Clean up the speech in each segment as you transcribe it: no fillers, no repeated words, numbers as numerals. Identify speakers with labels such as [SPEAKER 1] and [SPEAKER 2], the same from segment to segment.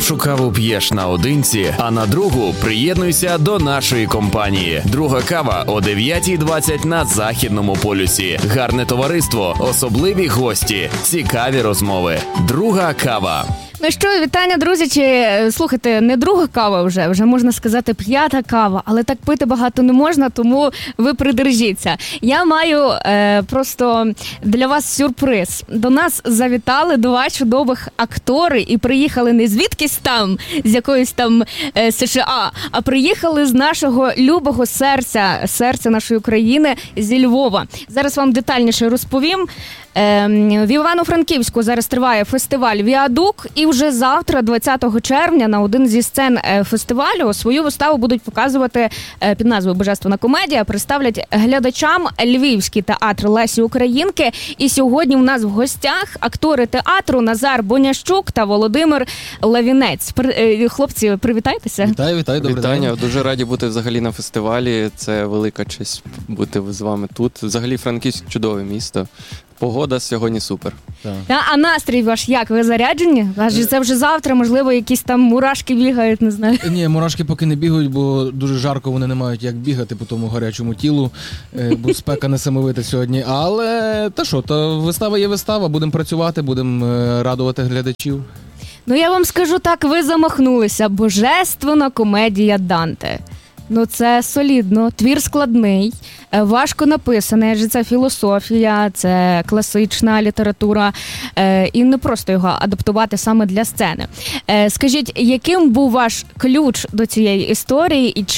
[SPEAKER 1] першу каву п'єш наодинці, а на другу приєднуйся до нашої компанії. Друга кава о 9:20 на Західному полюсі. Гарне товариство, особливі гості, цікаві розмови. Друга кава.
[SPEAKER 2] Ну що, вітання, друзі, слухайте, не друга кава вже можна сказати 5-та кава, але так пити багато не можна, тому ви придержіться. Я маю просто для вас сюрприз. До нас завітали два чудових актори і приїхали не звідкись там, з якоїсь там США, а приїхали з нашого любого серця нашої України, зі Львова. Зараз вам детальніше розповім. В Івано-Франківську зараз триває фестиваль «Віадук», і вже завтра, 20 червня, на один зі сцен фестивалю свою виставу будуть показувати під назвою «Божественна комедія». Представлять глядачам Львівський театр Лесі Українки. І сьогодні у нас в гостях актори театру Назар Бонящук та Володимир Лавінець. Хлопці, привітайтеся.
[SPEAKER 3] Вітаю, добрий
[SPEAKER 4] Вітання.
[SPEAKER 3] день.
[SPEAKER 4] Дуже раді бути взагалі на фестивалі. Це велика честь бути з вами тут. Взагалі Франківськ – чудове місто. Погода сьогодні супер.
[SPEAKER 2] А настрій ваш як? Ви заряджені? Адже це вже завтра, можливо, якісь там мурашки бігають, не знаю.
[SPEAKER 3] Ні, мурашки поки не бігають, бо дуже жарко, вони не мають як бігати по тому гарячому тілу, бо спека несамовита сьогодні. Але, то вистава є вистава, будемо працювати, будемо радувати глядачів.
[SPEAKER 2] Ну, я вам скажу так, ви замахнулися. Божественна комедія Данте. Ну, це солідно, твір складний, важко написаний, адже це філософія, це класична література, і не просто його адаптувати саме для сцени. Скажіть, яким був ваш ключ до цієї історії, і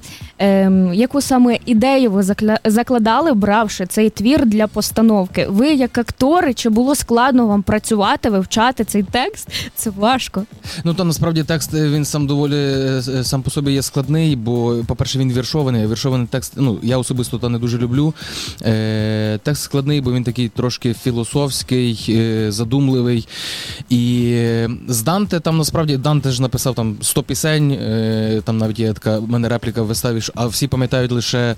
[SPEAKER 2] яку саме ідею ви закладали, бравши цей твір для постановки? Ви, як актори, чи було складно вам працювати, вивчати цей текст? Це важко.
[SPEAKER 3] Ну, то насправді текст, він сам по собі є складний, бо, по-перше, він віршований. Віршований текст, я особисто то не дуже люблю. Текст складний, бо він такий трошки філософський, задумливий. І з Данте, там насправді, Данте ж написав там 100 пісень, там навіть є така в мене репліка в виставі, а всі пам'ятають лише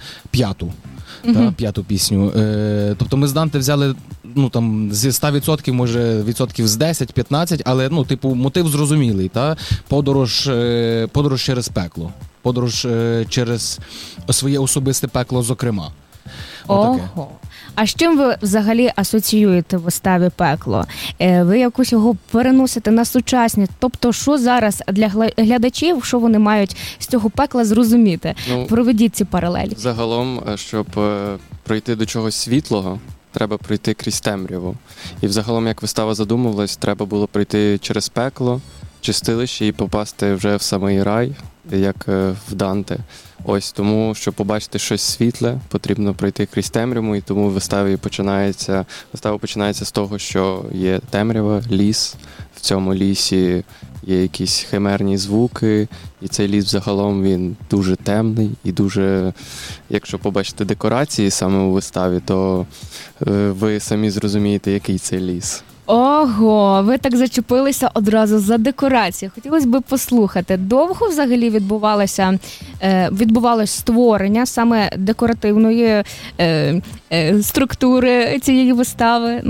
[SPEAKER 3] п'яту пісню. Тобто ми з Данте взяли, зі 100%, може, відсотків з 10-15, але, мотив зрозумілий, подорож через пекло. Подорож через своє особисте пекло, зокрема.
[SPEAKER 2] Ого. А з чим ви взагалі асоціюєте в виставі «Пекло»? Ви якось його переносите на сучасність? Тобто, що зараз для глядачів, що вони мають з цього пекла зрозуміти? Проведіть ці паралелі.
[SPEAKER 4] Загалом, щоб пройти до чогось світлого, треба пройти крізь темряву. І взагалом, як вистава задумувалась, треба було пройти через пекло, чистилище і попасти вже в самий рай, як в Данте. Ось тому, щоб побачити щось світле, потрібно пройти крізь темряву, і тому вистава починається з того, що є темрява, ліс. В цьому лісі є якісь химерні звуки, і цей ліс взагалом він дуже темний і дуже, якщо побачите декорації саме у виставі, то ви самі зрозумієте, який це ліс.
[SPEAKER 2] Ого, ви так зачепилися одразу за декорації. Хотілося б послухати, довго взагалі відбувалось створення саме декоративної структури цієї вистави?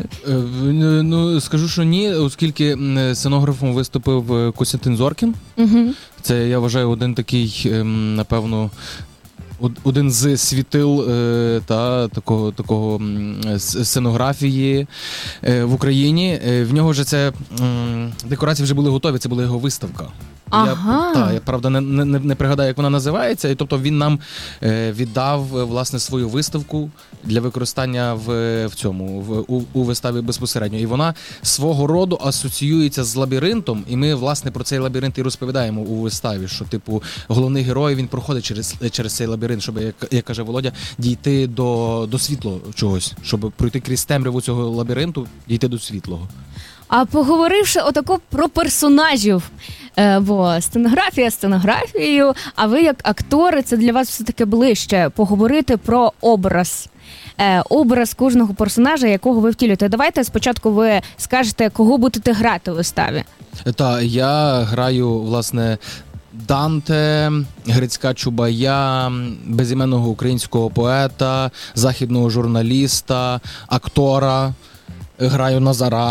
[SPEAKER 3] Скажу, що ні, оскільки сценографом виступив Костянтин Зоркін. Угу. Це, я вважаю, один такий, напевно, один з світил такого сценографії в Україні. В нього вже декорації вже були готові, це була його виставка.
[SPEAKER 2] Ага.
[SPEAKER 3] Я правда не пригадаю, як вона називається, і тобто він нам віддав власне свою виставку для використання у виставі безпосередньо. І вона свого роду асоціюється з лабіринтом, і ми власне про цей лабіринт і розповідаємо у виставі, що головний герой, він проходить через цей лабіринт, щоб, як каже Володя, дійти до світлого чогось, щоб пройти крізь темряву цього лабіринту, дійти до світлого.
[SPEAKER 2] А поговоривши отако про персонажів, бо сценографія сценографією, а ви як актори, це для вас все-таки ближче поговорити про образ кожного персонажа, якого ви втілюєте. Давайте спочатку ви скажете, кого будете грати у виставі.
[SPEAKER 3] Так, я граю, власне, Данте, Грицька Чубая, безіменного українського поета, західного журналіста, актора, граю Назара.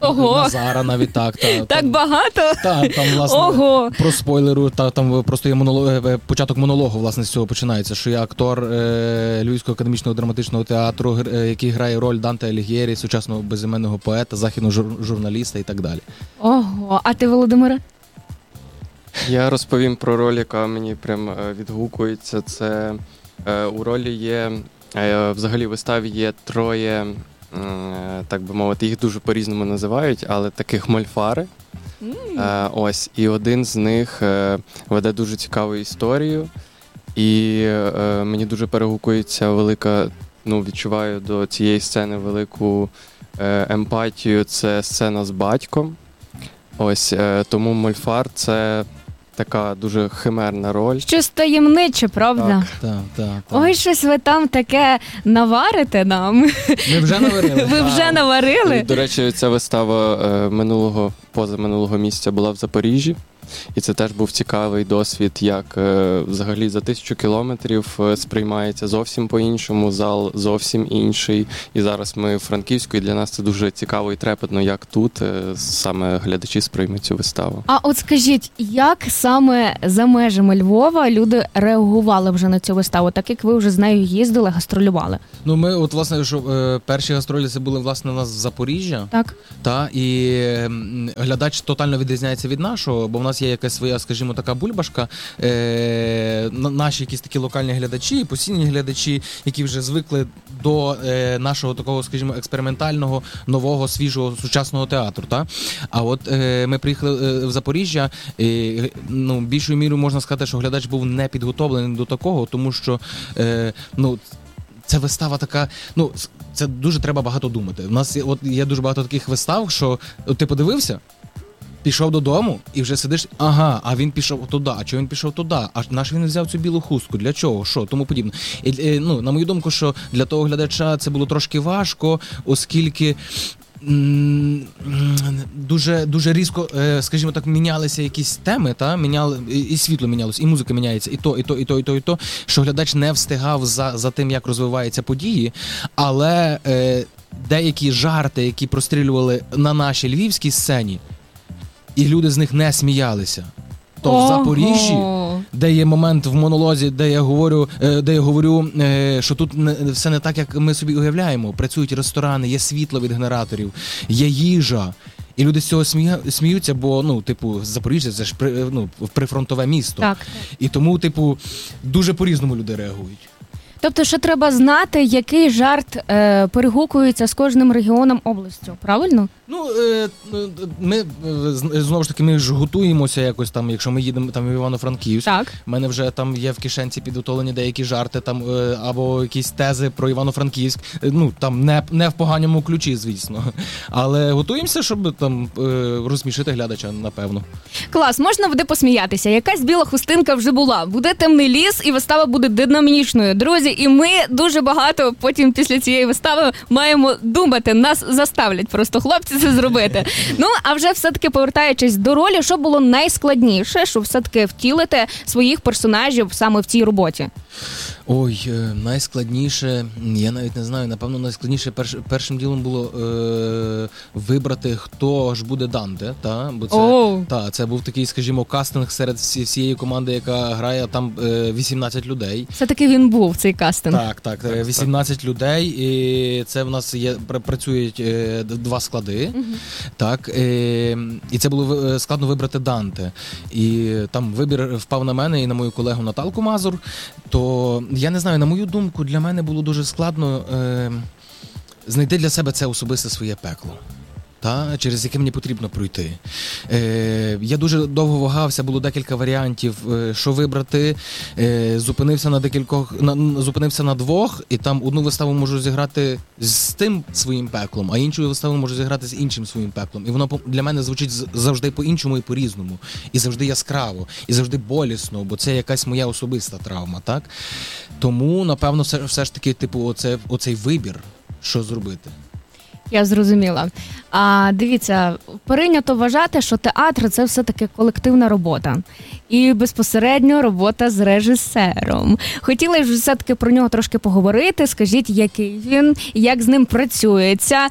[SPEAKER 2] Ого.
[SPEAKER 3] Назара навіть так.
[SPEAKER 2] Так багато?
[SPEAKER 3] Там, власне,
[SPEAKER 2] Ого.
[SPEAKER 3] про спойлеру, там просто є початок монологу, власне, з цього починається, що я актор Львівського академічного драматичного театру, який грає роль Данте Аліг'єрі, сучасного безіменного поета, західного журналіста і так далі.
[SPEAKER 2] Ого. А ти, Володимире?
[SPEAKER 4] Я розповім про роль, яка мені прям відгукується. Це у ролі є, взагалі в виставі є троє, так би мовити, їх дуже по-різному називають, але таких мольфари. Ось, і один з них веде дуже цікаву історію, і мені дуже перегукується велика, відчуваю до цієї сцени велику емпатію, це сцена з батьком. Ось, тому мольфар – це така дуже химерна роль.
[SPEAKER 2] Щось таємниче, правда?
[SPEAKER 3] Так.
[SPEAKER 2] Ой, щось ви там таке наварите нам.
[SPEAKER 3] Ми вже наварили.
[SPEAKER 2] Ви вже наварили?
[SPEAKER 4] До речі, ця вистава позаминулого місяця була в Запоріжжі. І це теж був цікавий досвід, як взагалі за 1000 кілометрів сприймається зовсім по-іншому, зал зовсім інший. І зараз ми в Франківську, і для нас це дуже цікаво і трепетно, як тут саме глядачі сприймуть цю виставу.
[SPEAKER 2] А от скажіть, як саме за межами Львова люди реагували вже на цю виставу, так як ви вже з нею їздили, гастролювали?
[SPEAKER 3] Ми, от, власне, що перші гастролі це були, власне, у нас з Запоріжжя.
[SPEAKER 2] Так.
[SPEAKER 3] І глядач тотально відрізняється від нашого, бо в нас є якась своя, скажімо, така бульбашка. Наші якісь такі локальні глядачі, постійні глядачі, які вже звикли до нашого такого, скажімо, експериментального, нового, свіжого, сучасного театру. Та? А от ми приїхали в Запоріжжя, і, більшою мірою можна сказати, що глядач був не підготовлений до такого, тому що, це вистава така, це дуже треба багато думати. У нас є дуже багато таких вистав, що ти подивився, пішов додому і вже сидиш, а він пішов туди, а чого він пішов туди, а наш він взяв цю білу хустку, для чого, що, тому подібне. І, на мою думку, що для того глядача це було трошки важко, оскільки дуже різко, скажімо так, мінялися якісь теми, і світло мінялося, і музика міняється, і то, що глядач не встигав за тим, як розвиваються події, але деякі жарти, які прострілювали на нашій львівській сцені, і люди з них не сміялися. То в Запоріжжі, де є момент в монолозі, де я говорю, що тут все не так, як ми собі уявляємо. Працюють ресторани, є світло від генераторів, є їжа. І люди з цього сміються, бо, Запоріжжя – це ж прифронтове місто.
[SPEAKER 2] Так.
[SPEAKER 3] І тому, дуже по-різному люди реагують.
[SPEAKER 2] Тобто, що треба знати, який жарт перегукується з кожним регіоном областю, правильно?
[SPEAKER 3] Ми, знову ж таки, ми ж готуємося якось там, якщо ми їдемо там в Івано-Франківськ.
[SPEAKER 2] Так.
[SPEAKER 3] У мене вже там є в кишенці підготовлені деякі жарти там, або якісь тези про Івано-Франківськ. Там не в поганому ключі, звісно. Але готуємося, щоб там розсмішити глядача, напевно.
[SPEAKER 2] Клас, можна буде посміятися. Якась біла хустинка вже була. Буде темний ліс, і вистава буде динамічною. Друзі, і ми дуже багато потім після цієї вистави маємо думати. Нас заставлять просто хлопці це зробити. А вже все-таки повертаючись до ролі, що було найскладніше, щоб все-таки втілити своїх персонажів саме в цій роботі?
[SPEAKER 3] Ой, найскладніше, я навіть не знаю, напевно, найскладніше першим ділом було вибрати, хто ж буде Данте, бо це був такий, скажімо, кастинг серед всієї команди, яка грає, там 18 людей.
[SPEAKER 2] Все-таки він був, цей кастинг.
[SPEAKER 3] Так, 18 людей, і це в нас працюють 2 склади, так, і це було складно вибрати Данте. І там вибір впав на мене і на мою колегу Наталку Мазур, то я не знаю, на мою думку, для мене було дуже складно знайти для себе це особисте своє пекло, через яке мені потрібно пройти. Я дуже довго вагався, було декілька варіантів, що вибрати. Зупинився на 2, і там одну виставу можу зіграти з тим своїм пеклом, а іншу виставу можу зіграти з іншим своїм пеклом. І воно для мене звучить завжди по-іншому і по-різному. І завжди яскраво, і завжди болісно, бо це якась моя особиста травма, так? Тому, напевно, все ж таки, оцей вибір, що зробити.
[SPEAKER 2] Я зрозуміла. Дивіться, прийнято вважати, що театр – це все-таки колективна робота. І безпосередньо робота з режисером. Хотіла ж все-таки про нього трошки поговорити. Скажіть, який він, як з ним працюється,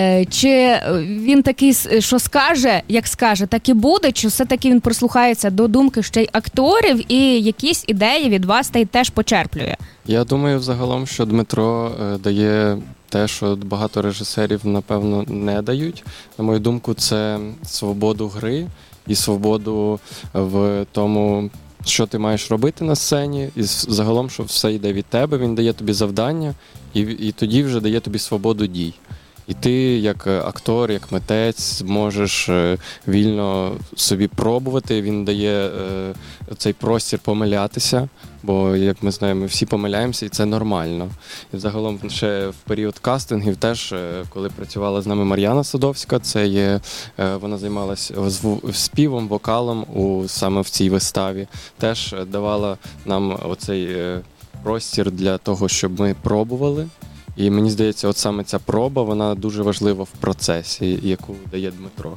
[SPEAKER 2] чи він такий, що скаже, як скаже, так і буде, чи все-таки він прислухається до думки ще й акторів і якісь ідеї від вас та й теж почерплює?
[SPEAKER 4] Я думаю, взагалом, що Дмитро дає те, що багато режисерів, напевно, не дають. На мою думку, це свободу гри і свободу в тому, що ти маєш робити на сцені, і загалом, що все йде від тебе, він дає тобі завдання, і тоді вже дає тобі свободу дій. І ти, як актор, як митець, можеш вільно собі пробувати, він дає цей простір помилятися, бо, як ми знаємо, всі помиляємося, і це нормально. І загалом ще в період кастингів теж, коли працювала з нами Мар'яна Садовська, це є, вона займалася співом, вокалом саме в цій виставі, теж давала нам оцей простір для того, щоб ми пробували. І мені здається, от саме ця проба, вона дуже важлива в процесі, яку дає Дмитро.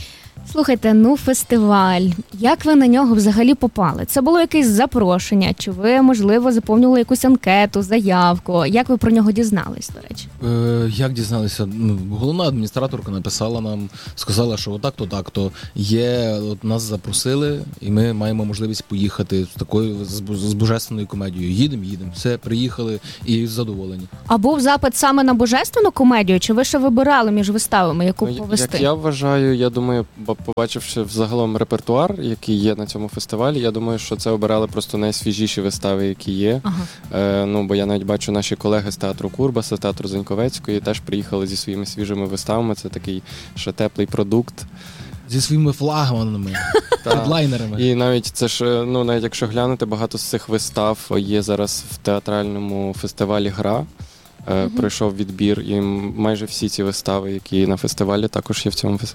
[SPEAKER 2] Слухайте, фестиваль. Як ви на нього взагалі попали? Це було якесь запрошення? Чи ви, можливо, заповнювали якусь анкету, заявку? Як ви про нього дізнались, до речі?
[SPEAKER 3] Як дізналися? Головна адміністраторка написала нам, сказала, що отак-то, так-то є, от нас запросили, і ми маємо можливість поїхати з такою, з божественною комедією. Їдемо, все, приїхали і задоволені.
[SPEAKER 2] А був запит саме на божественну комедію, чи ви ще вибирали між виставами, яку повести?
[SPEAKER 4] Як я вважаю, я думаю, побачивши взагалом репертуар, який є на цьому фестивалі, я думаю, що це обирали просто найсвіжіші вистави, які є. Ага. Бо я навіть бачу, наші колеги з театру Курбаса, з театру Заньковецької теж приїхали зі своїми свіжими виставами. Це такий ще теплий продукт.
[SPEAKER 3] Зі своїми флагманами, хедлайнерами.
[SPEAKER 4] І навіть це ж, навіть якщо глянути, багато з цих вистав є зараз в театральному фестивалі «Гра». Пройшов відбір, і майже всі ці вистави, які на фестивалі, також є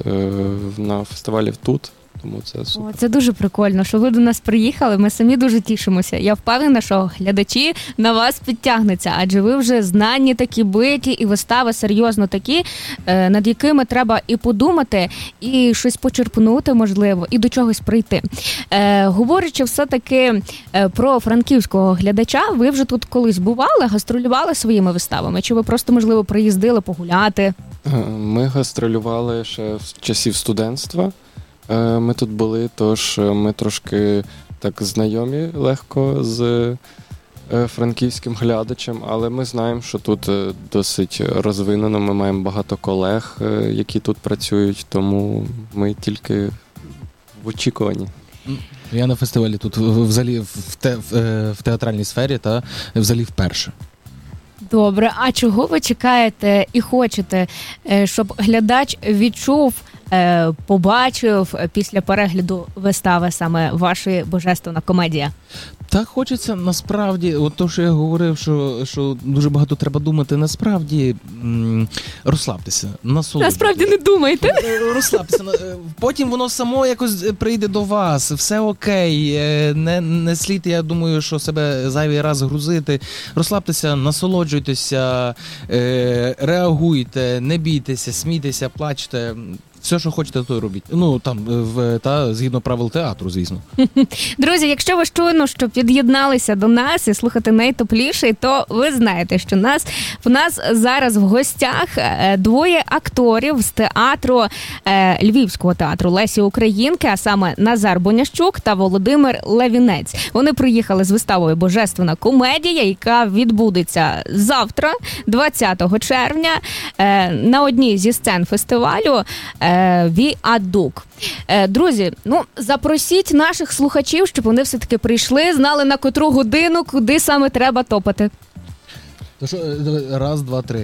[SPEAKER 4] на фестивалі тут. Тому це супер.
[SPEAKER 2] Це дуже прикольно, що ви до нас приїхали, ми самі дуже тішимося. Я впевнена, що глядачі на вас підтягнуться, адже ви вже знані такі биті, і вистави серйозно такі, над якими треба і подумати, і щось почерпнути, можливо, і до чогось прийти. Говорячи все-таки про франківського глядача, ви вже тут колись бували, гастролювали своїми виставами? Чи ви просто, можливо, приїздили погуляти?
[SPEAKER 4] Ми гастролювали ще з часів студентства. Ми тут були, тож ми трошки так знайомі легко з франківським глядачем, але ми знаємо, що тут досить розвинено, ми маємо багато колег, які тут працюють, тому ми тільки в очікуванні.
[SPEAKER 3] Я на фестивалі тут взагалі в театральній сфері та взагалі вперше.
[SPEAKER 2] Добре, а чого ви чекаєте і хочете, щоб глядач відчув, побачив після перегляду вистави саме вашої божественна комедія?
[SPEAKER 3] Так хочеться, насправді, от то, що я говорив, що дуже багато треба думати, насправді розслабтеся, насолоджуйтесь.
[SPEAKER 2] Насправді не думайте.
[SPEAKER 3] Розслабтеся, потім воно само якось прийде до вас, все окей, не слід, я думаю, що себе зайвий раз грузити. Розслабтеся, насолоджуйтеся, реагуйте, не бійтеся, смійтеся, плачте. Все, що хочете, то робіть. Згідно правил театру, звісно.
[SPEAKER 2] Друзі, якщо ви щойно під'єдналися до нас і слухати найтопліший, то ви знаєте, що в нас зараз в гостях двоє акторів з театру, Львівського театру Лесі Українки, а саме Назар Бонящук та Володимир Левінець. Вони приїхали з виставою «Божественна комедія», яка відбудеться завтра, 20 червня, на одній зі сцен фестивалю Віадук. Друзі, запросіть наших слухачів, щоб вони все-таки прийшли, знали на котру годину, куди саме треба топати.
[SPEAKER 3] То що, раз, два, три.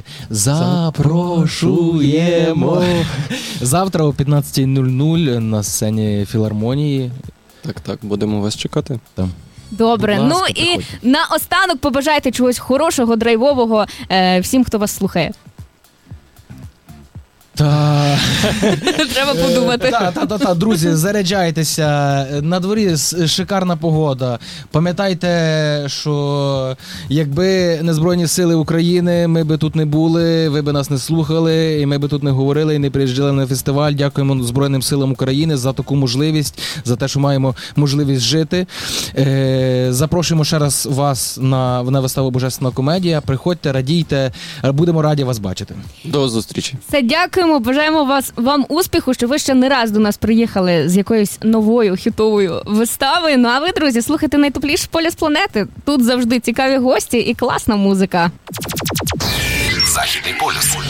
[SPEAKER 3] Запрошуємо. Завтра о 15:00 на сцені філармонії.
[SPEAKER 4] Так, будемо вас чекати.
[SPEAKER 3] Так.
[SPEAKER 2] Добре,
[SPEAKER 3] ласка,
[SPEAKER 2] і наостанок побажайте чогось хорошого, драйвового всім, хто вас слухає. Треба подумати.
[SPEAKER 3] Та, друзі, заряджайтеся. На дворі шикарна погода. Пам'ятайте, що якби не Збройні Сили України, ми би тут не були, ви би нас не слухали, і ми би тут не говорили, і не приїжджали на фестиваль. Дякуємо Збройним Силам України за таку можливість, за те, що маємо можливість жити. Запрошуємо ще раз вас на виставу «Божественна комедія». Приходьте, радійте, будемо раді вас бачити.
[SPEAKER 4] До зустрічі.
[SPEAKER 2] Все, дякуємо, бажаємо вам успіху, що ви ще не раз до нас приїхали з якоюсь новою хітовою виставою. Ну а ви, друзі, слухайте найтепліший полюс планети. Тут завжди цікаві гості і класна музика.
[SPEAKER 5] Західний полюс.